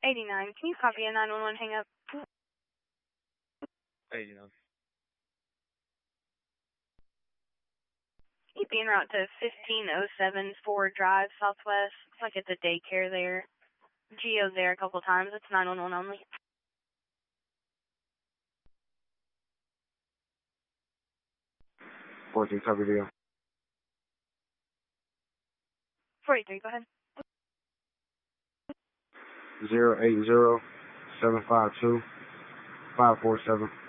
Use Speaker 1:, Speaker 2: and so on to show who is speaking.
Speaker 1: 89. Can you copy a 911 hang up?
Speaker 2: 89.
Speaker 1: You'd be en route to 1507 Ford Drive, Southwest. It's like at the daycare there. Geo's there a couple times. It's 911 only.
Speaker 3: 14, copy video.
Speaker 1: 43, go ahead.
Speaker 3: 080-752-547.